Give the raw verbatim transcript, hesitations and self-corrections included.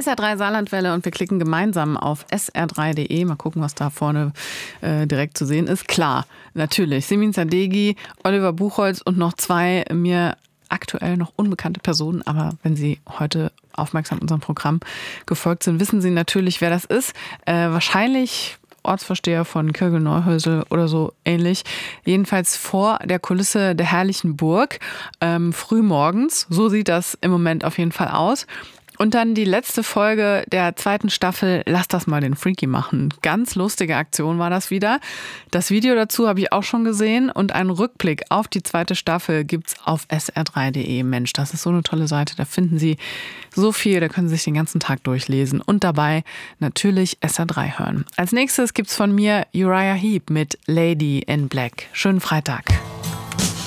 S R drei Saarlandwelle und wir klicken gemeinsam auf S R drei Punkt de. Mal gucken, was da vorne äh, direkt zu sehen ist. Klar, natürlich. Simin Sadeghi, Oliver Buchholz und noch zwei mir aktuell noch unbekannte Personen. Aber wenn Sie heute aufmerksam unserem Programm gefolgt sind, wissen Sie natürlich, wer das ist. Äh, wahrscheinlich Ortsvorsteher von Kirgel-Neuhäusel oder so ähnlich. Jedenfalls vor der Kulisse der herrlichen Burg, ähm, frühmorgens. So sieht das im Moment auf jeden Fall aus. Und dann die letzte Folge der zweiten Staffel, Lass das mal den Freaky machen. Ganz lustige Aktion war das wieder. Das Video dazu habe ich auch schon gesehen und einen Rückblick auf die zweite Staffel gibt's auf S R drei Punkt de. Mensch, das ist so eine tolle Seite, da finden Sie so viel, da können Sie sich den ganzen Tag durchlesen und dabei natürlich S R drei hören. Als nächstes gibt's von mir Uriah Heep mit Lady in Black. Schönen Freitag.